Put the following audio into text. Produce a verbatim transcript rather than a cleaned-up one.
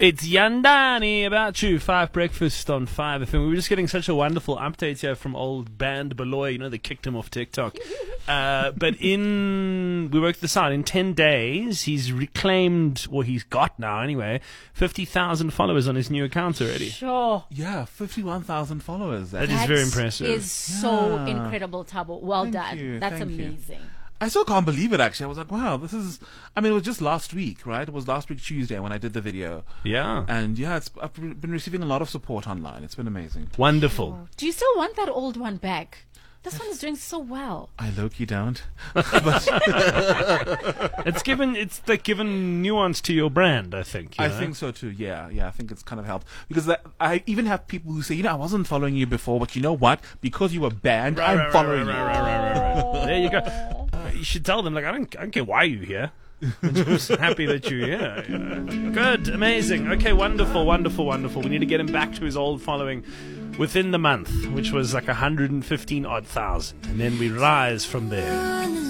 It's Yandani about you. Five Breakfast on Five F M. We were just getting such a wonderful update here from old band Beloy. You know, they kicked him off TikTok. Uh, but in, we worked this out, in ten days, he's reclaimed, or he's got now anyway, fifty thousand followers on his new account already. Sure. Yeah, fifty-one thousand followers. That That is very impressive. Is so Yeah. incredible, Tabo. Well Thank done. you, That's thank you. amazing. I still can't believe it, actually. I was like, wow, this is... I mean, it was just last week, right? It was last week Tuesday when I did the video. Yeah. And yeah, it's, I've been receiving a lot of support online. It's been amazing. Wonderful. Do you still want that old one back? This one is doing so well. I low-key don't. It's given, it's like given nuance to your brand, I think. you I know? think so too, yeah. Yeah, I think it's kind of helped. Because I, I even have people who say, you know, I wasn't following you before, but you know what? Because you were banned, Right, I'm right, right, following right, you. right, right, right, right. There you go. You should tell them, like, I don't, I don't care why you're here. I'm just happy that you're here. You know? Good, amazing. Okay, wonderful, wonderful, wonderful. We need to get him back to his old following within the month, which was like one hundred fifteen odd thousand. And then we rise from there.